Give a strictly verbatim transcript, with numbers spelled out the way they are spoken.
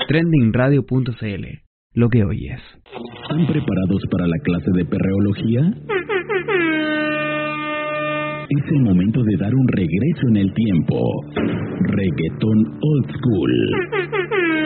trending radio punto c l. Lo que oyes. ¿Están preparados para la clase de perreología? Es el momento de dar un regreso en el tiempo. Reggaetón Old School.